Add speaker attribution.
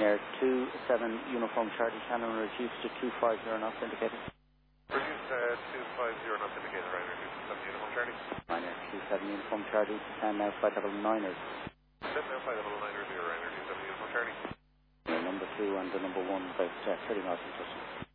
Speaker 1: Air 27 Uniform Charlie Channel reduced to 250 knots indicated.
Speaker 2: Reduced 250 knots indicated, right, reduced to 7 Uniform Charlie.
Speaker 1: Ryanair 27 Uniform Charlie, descend now flight level 9ers.
Speaker 2: Descend now flight level 9ers, Ryanair 27 Uniform Charlie.
Speaker 1: Number 2 and the number 1 about 30 knots in distance.